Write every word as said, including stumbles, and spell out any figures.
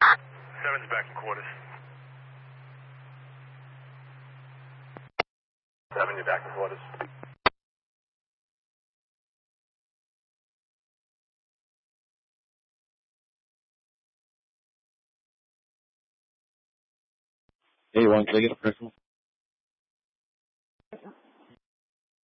Seven's back in quarters. Seven, you're back in quarters. Hey, one, can I get a personal?